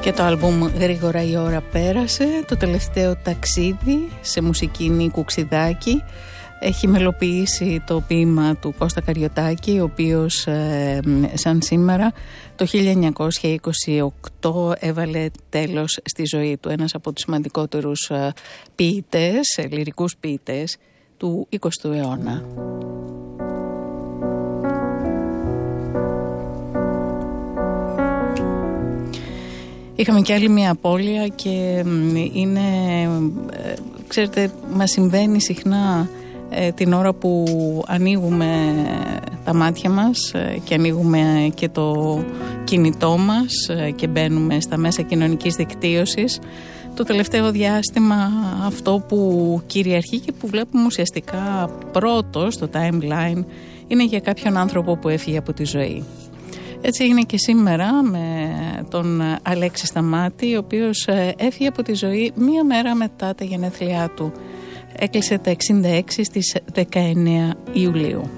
Και το άλμπουμ «Γρήγορα η ώρα πέρασε», το τελευταίο ταξίδι σε μουσική Νίκου Ξιδάκη. Έχει μελοποιήσει το ποίημα του Κώστα Καριωτάκη, ο οποίος σαν σήμερα το 1928 έβαλε τέλος στη ζωή του. Ένας από τους σημαντικότερους ποιητές, λυρικούς ποιητές του 20ου αιώνα. Είχαμε και άλλη μια απώλεια και είναι, ξέρετε, μας συμβαίνει συχνά την ώρα που ανοίγουμε τα μάτια μας και ανοίγουμε και το κινητό μας και μπαίνουμε στα μέσα κοινωνικής δικτύωσης. Το τελευταίο διάστημα αυτό που κυριαρχεί και που βλέπουμε ουσιαστικά πρώτο στο timeline είναι για κάποιον άνθρωπο που έφυγε από τη ζωή. Έτσι έγινε και σήμερα με τον Αλέξη Σταμάτη, ο οποίος έφυγε από τη ζωή μία μέρα μετά τα γενέθλιά του. Έκλεισε τα 66 στις 19 Ιουλίου.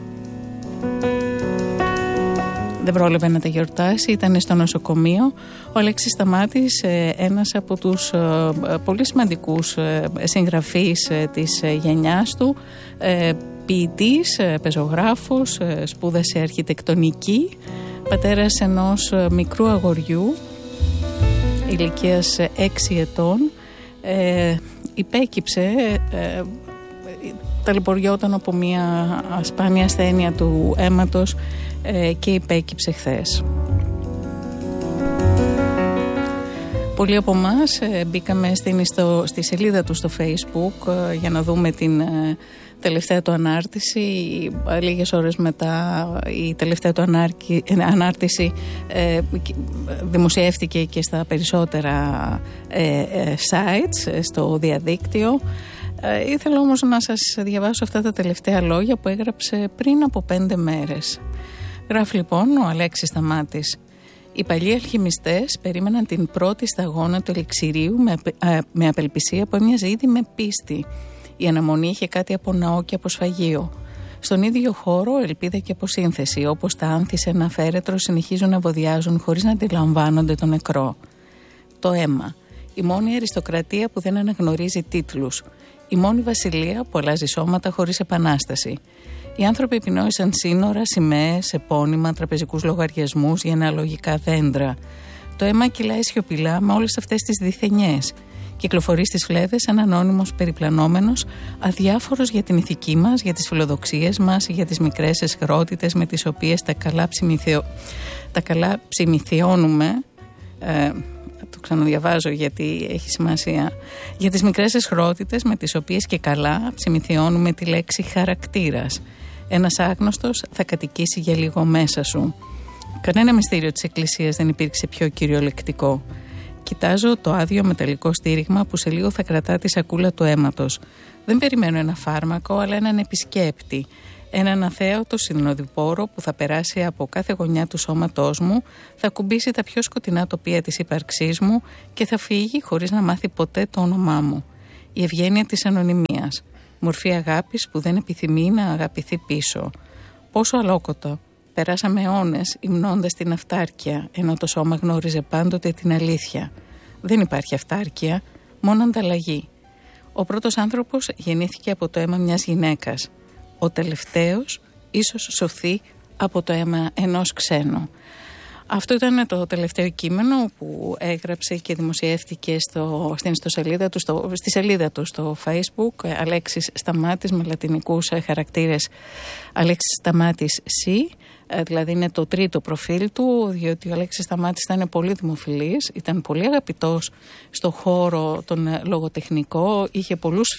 Δεν πρόλαβε να τα γιορτάσει, ήταν στο νοσοκομείο. Ο Αλέξης Σταμάτης, ένας από τους πολύ σημαντικούς συγγραφείς της γενιάς του, ποιητής, πεζογράφος, σπούδασε αρχιτεκτονική, πατέρας ενός μικρού αγοριού ηλικίας 6 ετών. Υπέκυψε, ταλαιπωριόταν από μια σπάνια ασθένεια του αίματος και υπέκυψε χθες. Πολλοί από εμάς μπήκαμε στη σελίδα του στο Facebook για να δούμε την τελευταία του ανάρτηση. Λίγες ώρες μετά η τελευταία του ανάρτηση δημοσιεύτηκε και στα περισσότερα sites στο διαδίκτυο. Ήθελα όμως να σας διαβάσω αυτά τα τελευταία λόγια που έγραψε πριν από 5 μέρες. Γράφει λοιπόν ο Αλέξης Σταμάτης: «Οι παλιοί αλχημιστές περίμεναν την πρώτη σταγόνα του ελιξηρίου με απελπισία που έμοιαζε ήδη με πίστη. Η αναμονή είχε κάτι από ναό και από σφαγείο. Στον ίδιο χώρο, ελπίδα και αποσύνθεση, όπως τα άνθη σε ένα φέρετρο συνεχίζουν να βοδιάζουν χωρίς να αντιλαμβάνονται το νεκρό. Το αίμα. Η μόνη αριστοκρατία που δεν αναγνωρίζει τίτλους. Η μόνη βασιλεία που αλλάζει σώματα χωρίς επανάσταση. Οι άνθρωποι επινόησαν σύνορα, σημαίες, επώνυμα, τραπεζικούς λογαριασμούς, γενεαλογικά δέντρα. Το αίμα κυλάει σιωπηλά με όλες αυτές τις διθενιές. Κυκλοφορεί στις φλέβες σαν ανώνυμος περιπλανόμενος, αδιάφορος για την ηθική μας, για τις φιλοδοξίες μας, για τις μικρές εσχρότητες με τις οποίες τα καλά ψημιθιώνουμε. Το ξαναδιαβάζω γιατί έχει σημασία. Για τις μικρές εσχρότητες με τις οποίες και καλά ψημιθιώνουμε τη λέξη χαρακτήρας. Ένας άγνωστος θα κατοικήσει για λίγο μέσα σου. Κανένα μυστήριο της Εκκλησίας δεν υπήρξε πιο κυριολεκτικό. Κοιτάζω το άδειο μεταλλικό στήριγμα που σε λίγο θα κρατά τη σακούλα του αίματος. Δεν περιμένω ένα φάρμακο, αλλά έναν επισκέπτη. Έναν αθέατο συνοδοιπόρο που θα περάσει από κάθε γωνιά του σώματός μου, θα κουμπίσει τα πιο σκοτεινά τοπία της ύπαρξής μου και θα φύγει χωρίς να μάθει ποτέ το όνομά μου. Η ευγένεια της ανωνυμίας. Μορφή αγάπης που δεν επιθυμεί να αγαπηθεί πίσω. Πόσο αλόκοτο. Περάσαμε αιώνες υμνώντας την αυτάρκεια, ενώ το σώμα γνώριζε πάντοτε την αλήθεια. Δεν υπάρχει αυτάρκεια, μόνο ανταλλαγή. Ο πρώτος άνθρωπος γεννήθηκε από το αίμα μιας γυναίκας. Ο τελευταίος ίσως σωθεί από το αίμα ενός ξένου. Αυτό ήταν το τελευταίο κείμενο που έγραψε και δημοσιεύτηκε στη σελίδα του στο Facebook. Αλέξης Σταμάτης με λατινικούς χαρακτήρες Αλέξης Σταμάτης C. Δηλαδή είναι το τρίτο προφίλ του, διότι ο Αλέξης Σταμάτης ήταν πολύ δημοφιλής, ήταν πολύ αγαπητός στο χώρο τον λογοτεχνικό, είχε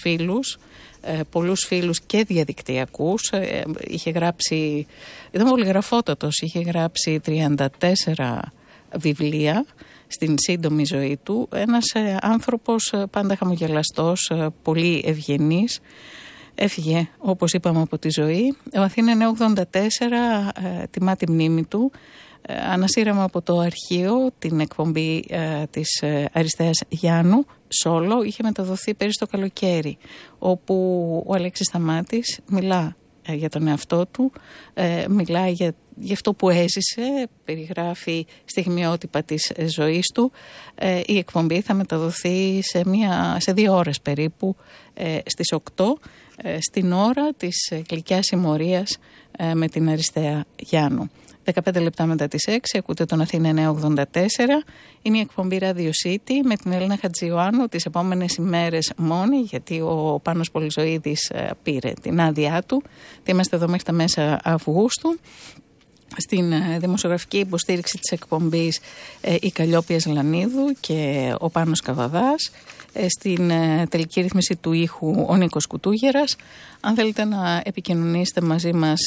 πολλούς φίλους και διαδικτυακούς, είχε γράψει, ήταν πολύ γραφότατος, είχε γράψει 34 βιβλία στην σύντομη ζωή του, ένας άνθρωπος πάντα χαμογελαστός, πολύ ευγενής. Έφυγε, όπως είπαμε, από τη ζωή. Ο Αθήνα 984 τιμά τη μνήμη του. Ανασύραμε από το αρχείο την εκπομπή της Αριστείας Γιάννου, Σόλο. Είχε μεταδοθεί πέρυσι το καλοκαίρι, όπου ο Αλέξης Σταμάτης μιλά για τον εαυτό του, μιλά για γι' αυτό που έζησε, περιγράφει στιγμιότυπα της ζωής του. Η εκπομπή θα μεταδοθεί σε 2 ώρες περίπου, στις 8, στην ώρα της γλυκιάς συμμορίας με την Αριστεία Γιάννου. 15 λεπτά μετά τις 6 ακούτε τον Αθήνα 984. Είναι η εκπομπή Radio City με την Έλληνα Χατζιωάννου τις επόμενες ημέρες μόνη, γιατί ο Πάνος Πολυζωίδης πήρε την άδειά του. Είμαστε εδώ μέχρι τα μέσα Αυγούστου. Στην δημοσιογραφική υποστήριξη της εκπομπής η Καλλιόπια Ζελανίδου και ο Πάνος Καβαδάς. Στην τελική ρύθμιση του ήχου ο Νίκος Κουτούγερας. Αν θέλετε να επικοινωνήσετε μαζί μας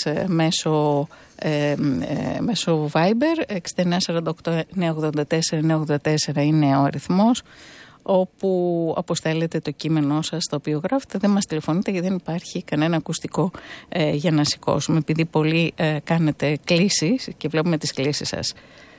μέσω Viber, 6948-984-984 είναι ο αριθμός, όπου αποστέλλετε το κείμενό σας το οποίο γράφετε. Δεν μας τηλεφωνείτε γιατί δεν υπάρχει κανένα ακουστικό για να σηκώσουμε, επειδή πολλοί κάνετε κλήσεις και βλέπουμε τις κλήσεις σας